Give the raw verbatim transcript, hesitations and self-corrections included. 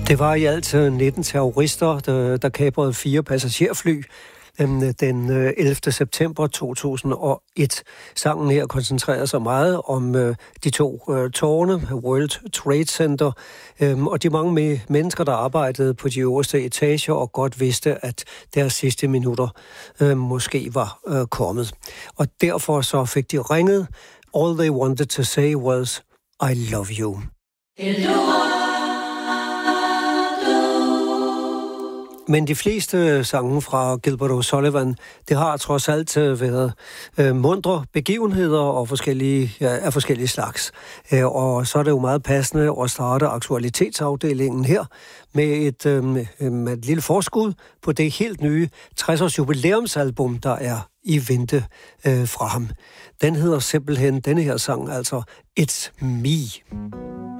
Det var i alt nitten terrorister, der, der kabrede fire passagerfly den ellevte september to tusind og et. Sangen her koncentrerer sig meget om de to tårne, World Trade Center, og de mange mennesker, der arbejdede på de øverste etager og godt vidste, at deres sidste minutter måske var kommet. Og derfor så fik de ringet. All they wanted to say was, I love you. Men de fleste sange fra Gilbert O'Sullivan, det har trods alt været øh, mundre begivenheder og forskellige, ja, af forskellige slags. Øh, og så er det jo meget passende at starte aktualitetsafdelingen her med et, øh, med et lille forskud på det helt nye tres-års jubilæumsalbum, der er i vente øh, fra ham. Den hedder simpelthen, denne her sang, altså It's Me.